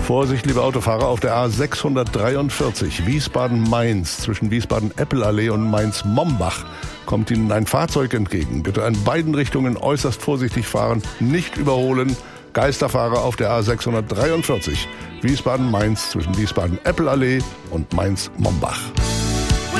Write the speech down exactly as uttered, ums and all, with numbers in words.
Vorsicht, liebe Autofahrer, auf der A sechshundertdreiundvierzig Wiesbaden-Mainz zwischen Wiesbaden-Eppelallee und Mainz-Mombach kommt Ihnen ein Fahrzeug entgegen. Bitte in beiden Richtungen äußerst vorsichtig fahren, nicht überholen. Geisterfahrer auf der A sechshundertdreiundvierzig Wiesbaden-Mainz zwischen Wiesbaden-Eppelallee und Mainz-Mombach.